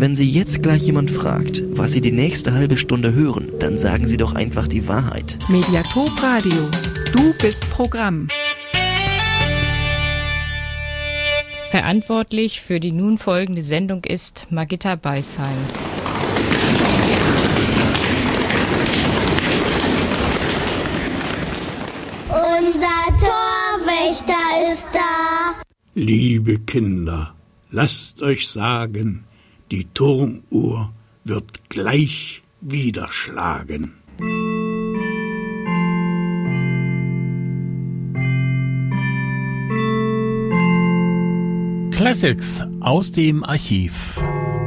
wenn Sie jetzt gleich jemand fragt, was Sie die nächste halbe Stunde hören, dann sagen Sie doch einfach die Wahrheit. Mediathek Radio. Du bist Programm. Verantwortlich für die nun folgende Sendung ist Margitta Beisheim. Unser Torwächter ist da. Liebe Kinder, lasst euch sagen, die Turmuhr wird gleich wieder schlagen. Classics aus dem Archiv.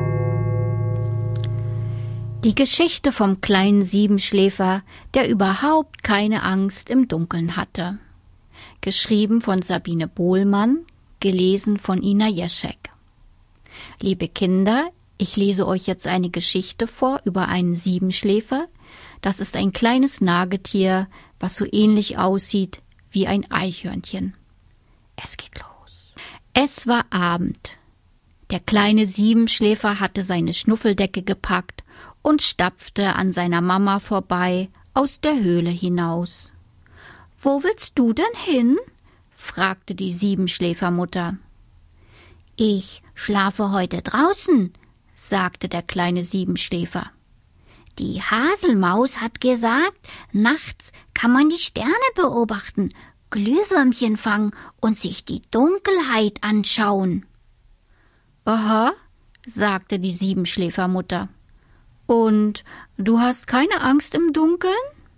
Die Geschichte vom kleinen Siebenschläfer, der überhaupt keine Angst im Dunkeln hatte. Geschrieben von Sabine Bohlmann, gelesen von Ina Jeschek. Liebe Kinder, ich lese euch jetzt eine Geschichte vor über einen Siebenschläfer. Das ist ein kleines Nagetier, was so ähnlich aussieht wie ein Eichhörnchen. Es geht los. Es war Abend. Der kleine Siebenschläfer hatte seine Schnuffeldecke gepackt und stapfte an seiner Mama vorbei aus der Höhle hinaus. »Wo willst du denn hin?« fragte die Siebenschläfermutter. »Ich schlafe heute draußen«, sagte der kleine Siebenschläfer. »Die Haselmaus hat gesagt, nachts kann man die Sterne beobachten, Glühwürmchen fangen und sich die Dunkelheit anschauen.« »Aha«, sagte die Siebenschläfermutter. »Und du hast keine Angst im Dunkeln?«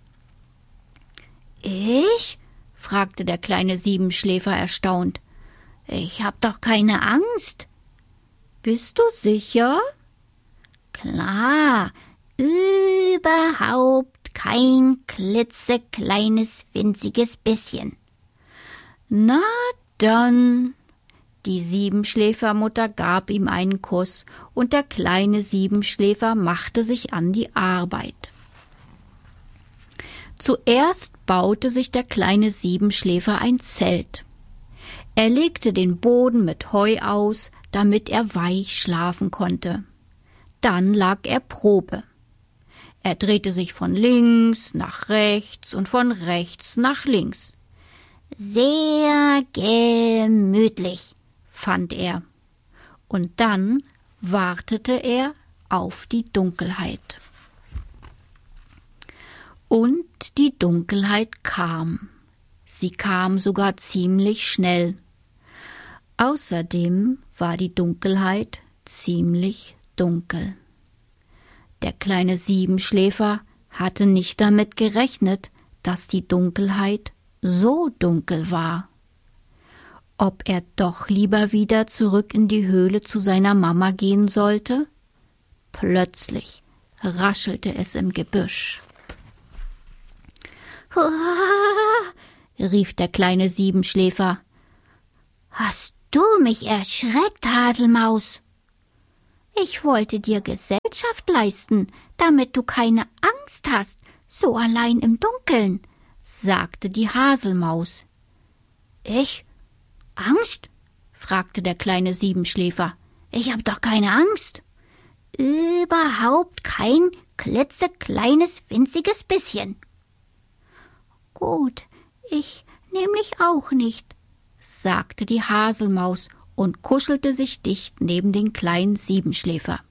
»Ich?«, fragte der kleine Siebenschläfer erstaunt. »Ich hab doch keine Angst.« »Bist du sicher?« »Klar, überhaupt kein klitzekleines, winziges bisschen.« »Na dann.« Die Siebenschläfermutter gab ihm einen Kuss und der kleine Siebenschläfer machte sich an die Arbeit. Zuerst baute sich der kleine Siebenschläfer ein Zelt. Er legte den Boden mit Heu aus, damit er weich schlafen konnte. Dann lag er Probe. Er drehte sich von links nach rechts und von rechts nach links. Sehr gemütlich, fand er. Und dann wartete er auf die Dunkelheit. Und die Dunkelheit kam. Sie kam sogar ziemlich schnell. Außerdem war die Dunkelheit ziemlich dunkel. Der kleine Siebenschläfer hatte nicht damit gerechnet, dass die Dunkelheit so dunkel war. Ob er doch lieber wieder zurück in die Höhle zu seiner Mama gehen sollte? Plötzlich raschelte es im Gebüsch. »Huah«, rief der kleine Siebenschläfer. »Hast du mich erschreckt, Haselmaus? Ich wollte dir Gesellschaft leisten, damit du keine Angst hast, so allein im Dunkeln«, sagte die Haselmaus. »Ich? Angst?«, fragte der kleine Siebenschläfer. »Ich hab doch keine Angst.« »Überhaupt kein klitzekleines, winziges bisschen.« »Gut, ich nämlich auch nicht«, sagte die Haselmaus und kuschelte sich dicht neben den kleinen Siebenschläfer.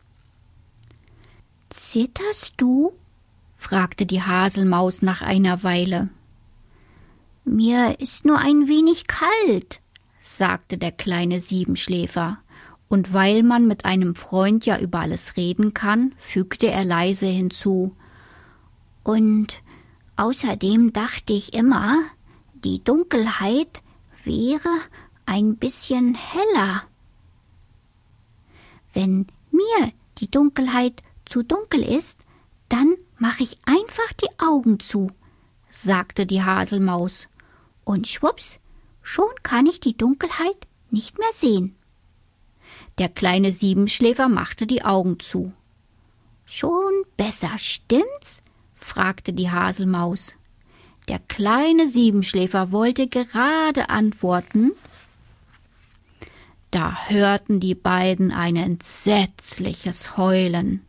»Zitterst du?«, fragte die Haselmaus nach einer Weile. »Mir ist nur ein wenig kalt«, sagte der kleine Siebenschläfer, und weil man mit einem Freund ja über alles reden kann, fügte er leise hinzu. »Und außerdem dachte ich immer, die Dunkelheit wäre ein bisschen heller.« »Wenn mir die Dunkelheit zu dunkel ist, dann mache ich einfach die Augen zu«, sagte die Haselmaus. Und schwupps, schon kann ich die Dunkelheit nicht mehr sehen. Der kleine Siebenschläfer machte die Augen zu. »Schon besser, stimmt's?«, fragte die Haselmaus. Der kleine Siebenschläfer wollte gerade antworten. Da hörten die beiden ein entsetzliches Heulen.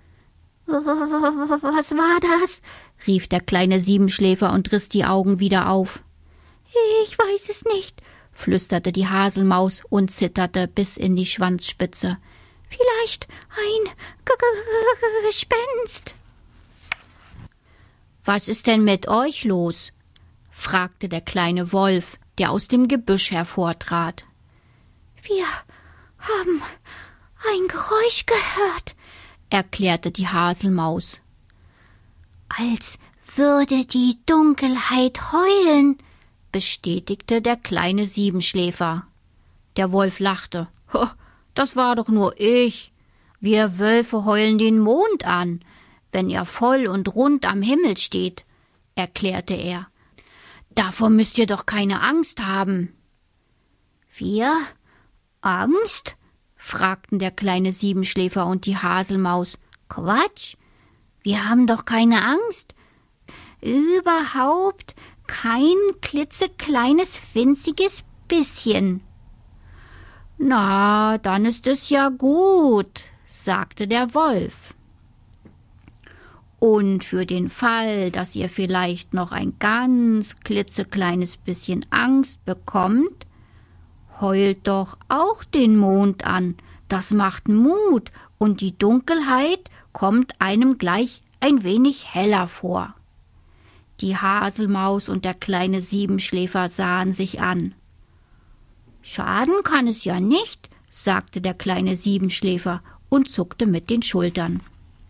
»Was war das?« rief der kleine Siebenschläfer und riss die Augen wieder auf. »Ich weiß es nicht«, flüsterte die Haselmaus und zitterte bis in die Schwanzspitze. »Vielleicht ein Gespenst.« »Was ist denn mit euch los?« fragte der kleine Wolf, der aus dem Gebüsch hervortrat. »Wir haben ein Geräusch gehört«, erklärte die Haselmaus. »Als würde die Dunkelheit heulen«, bestätigte der kleine Siebenschläfer. Der Wolf lachte. »Das war doch nur ich. Wir Wölfe heulen den Mond an, wenn er voll und rund am Himmel steht«, erklärte er. »Davor müsst ihr doch keine Angst haben.« »Wir? Angst?« fragten der kleine Siebenschläfer und die Haselmaus. »Quatsch, wir haben doch keine Angst. Überhaupt kein klitzekleines, winziges bisschen.« »Na, dann ist es ja gut«, sagte der Wolf. »Und für den Fall, dass ihr vielleicht noch ein ganz klitzekleines bisschen Angst bekommt, heult doch auch den Mond an. Das macht Mut und die Dunkelheit kommt einem gleich ein wenig heller vor.« Die Haselmaus und der kleine Siebenschläfer sahen sich an. »Schaden kann es ja nicht«, sagte der kleine Siebenschläfer und zuckte mit den Schultern.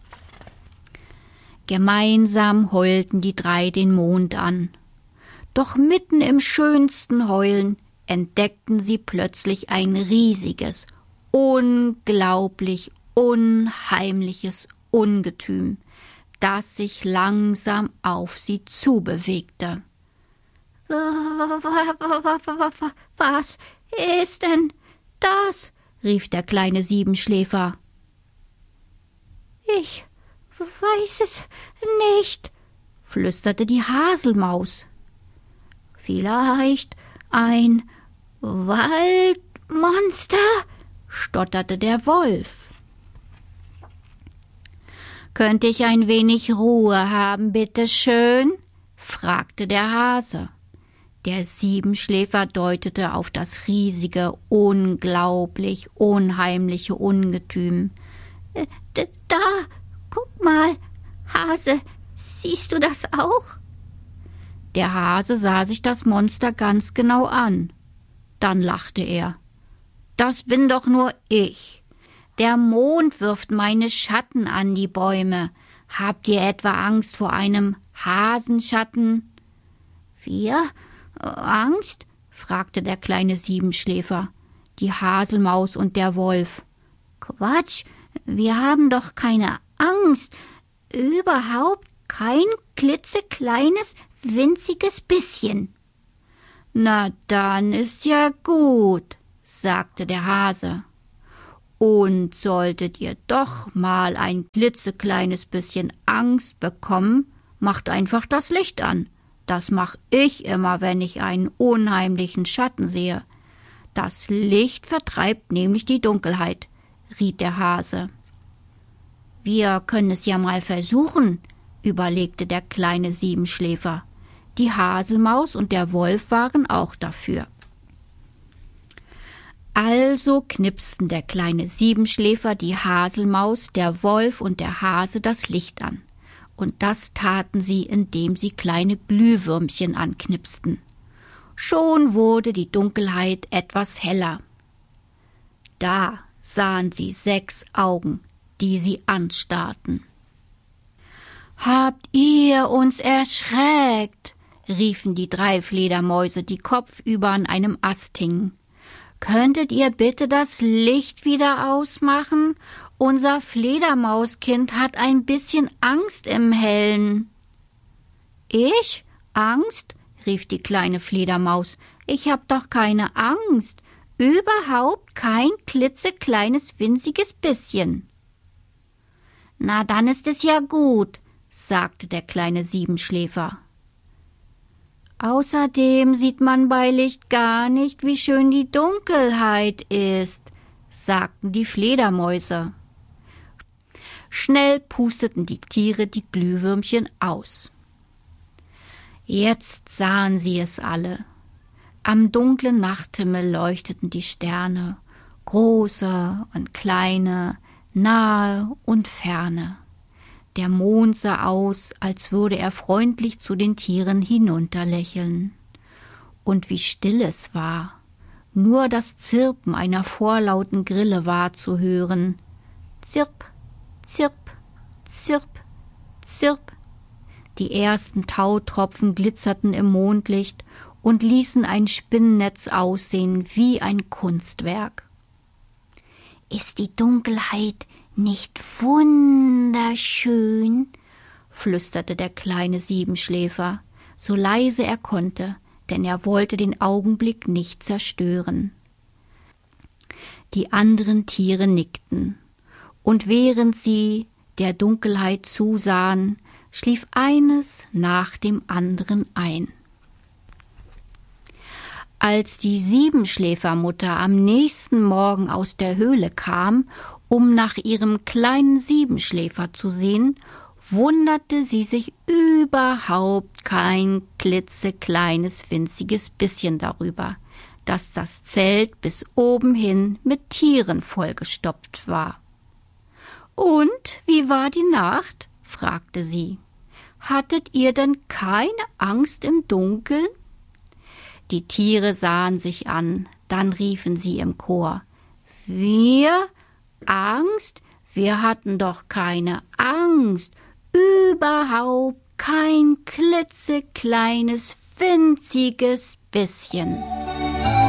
Gemeinsam heulten die drei den Mond an. Doch mitten im schönsten Heulen entdeckten sie plötzlich ein riesiges, unglaublich unheimliches Ungetüm, das sich langsam auf sie zubewegte. »Was ist denn das?« rief der kleine Siebenschläfer. »Ich weiß es nicht«, flüsterte die Haselmaus. »Vielleicht ein Waldmonster?« stotterte der Wolf. »Könnte ich ein wenig Ruhe haben, bitte schön?« fragte der Hase. Der Siebenschläfer deutete auf das riesige, unglaublich unheimliche Ungetüm. »Da, guck mal, Hase, siehst du das auch?« Der Hase sah sich das Monster ganz genau an. Dann lachte er. »Das bin doch nur ich. Der Mond wirft meine Schatten an die Bäume. Habt ihr etwa Angst vor einem Hasenschatten?« »Wir? Angst?« fragte der kleine Siebenschläfer, die Haselmaus und der Wolf. »Quatsch, wir haben doch keine Angst. Überhaupt kein klitzekleines, winziges bisschen.« »Na, dann ist ja gut«, sagte der Hase. »Und solltet ihr doch mal ein klitzekleines bisschen Angst bekommen, macht einfach das Licht an. Das mach ich immer, wenn ich einen unheimlichen Schatten sehe. Das Licht vertreibt nämlich die Dunkelheit«, riet der Hase. »Wir können es ja mal versuchen«, überlegte der kleine Siebenschläfer. Die Haselmaus und der Wolf waren auch dafür. Also knipsten der kleine Siebenschläfer, die Haselmaus, der Wolf und der Hase das Licht an. Und das taten sie, indem sie kleine Glühwürmchen anknipsten. Schon wurde die Dunkelheit etwas heller. Da sahen sie 6 Augen, die sie anstarrten. »Habt ihr uns erschreckt?« riefen die 3 Fledermäuse, die kopfüber an einem Ast hingen. »Könntet ihr bitte das Licht wieder ausmachen? Unser Fledermauskind hat ein bisschen Angst im Hellen.« »Ich? Angst?« rief die kleine Fledermaus. »Ich hab doch keine Angst. Überhaupt kein klitzekleines, winziges bisschen.« »Na, dann ist es ja gut«, sagte der kleine Siebenschläfer. Außerdem sieht man bei Licht gar nicht, wie schön die Dunkelheit ist, sagten die Fledermäuse. Schnell pusteten die Tiere die Glühwürmchen aus. Jetzt sahen sie es alle. Am dunklen Nachthimmel leuchteten die Sterne, große und kleine, nahe und ferne. Der Mond sah aus, als würde er freundlich zu den Tieren hinunterlächeln. Und wie still es war. Nur das Zirpen einer vorlauten Grille war zu hören. Zirp, zirp, zirp, zirp. Die ersten Tautropfen glitzerten im Mondlicht und ließen ein Spinnennetz aussehen wie ein Kunstwerk. »Ist die Dunkelheit nicht wunderschön?« flüsterte der kleine Siebenschläfer, so leise er konnte, denn er wollte den Augenblick nicht zerstören. Die anderen Tiere nickten, und während sie der Dunkelheit zusahen, schlief eines nach dem anderen ein. Als die Siebenschläfermutter am nächsten Morgen aus der Höhle kam, um nach ihrem kleinen Siebenschläfer zu sehen, wunderte sie sich überhaupt kein klitzekleines, winziges bisschen darüber, dass das Zelt bis oben hin mit Tieren vollgestopft war. »Und wie war die Nacht?« fragte sie. »Hattet ihr denn keine Angst im Dunkeln?« Die Tiere sahen sich an, dann riefen sie im Chor: »Wir? Angst? Wir hatten doch keine Angst, überhaupt kein klitzekleines, winziges bisschen.«